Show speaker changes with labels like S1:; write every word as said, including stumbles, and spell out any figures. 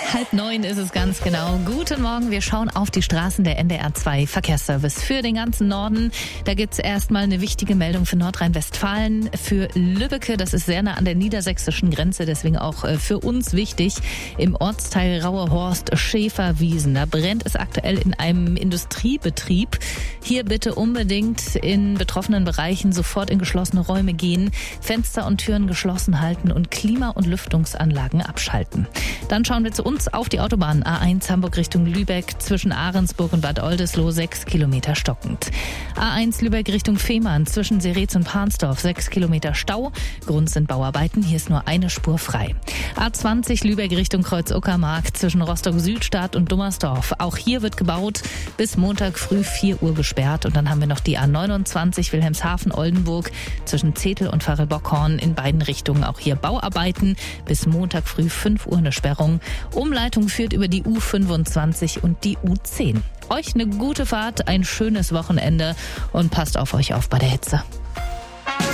S1: Halb neun ist es ganz genau. Guten Morgen, wir schauen auf die Straßen der N D R zwei Verkehrsservice für den ganzen Norden. Da gibt's erstmal eine wichtige Meldung für Nordrhein-Westfalen, für Lübbecke. Das ist sehr nah an der niedersächsischen Grenze, deswegen auch für uns wichtig. Im Ortsteil Rauerhorst Schäferwiesen, da brennt es aktuell in einem Industriebetrieb. Hier bitte unbedingt in betroffenen Bereichen sofort in geschlossene Räume gehen, Fenster und Türen geschlossen halten und Klima- und Lüftungsanlagen abschalten. Dann schauen wir zu uns auf die Autobahn A eins Hamburg Richtung Lübeck, zwischen Ahrensburg und Bad Oldesloe sechs Kilometer stockend. A eins Lübeck Richtung Fehmarn, zwischen Seretz und Pansdorf sechs Kilometer Stau. Grund sind Bauarbeiten, hier ist nur eine Spur frei. A zwanzig Lübeck Richtung Kreuz-Uckermark, zwischen Rostock-Südstadt und Dummersdorf. Auch hier wird gebaut, bis Montag früh vier Uhr gesperrt. Und dann haben wir noch die A neunundzwanzig Wilhelmshaven-Oldenburg, zwischen Zetel und Pfarre-Bockhorn, in beiden Richtungen auch hier Bauarbeiten, bis Montag früh fünf Uhr eine Sperrung. Umleitung führt über die U fünfundzwanzig und die U zehn. Euch eine gute Fahrt, ein schönes Wochenende und passt auf euch auf bei der Hitze.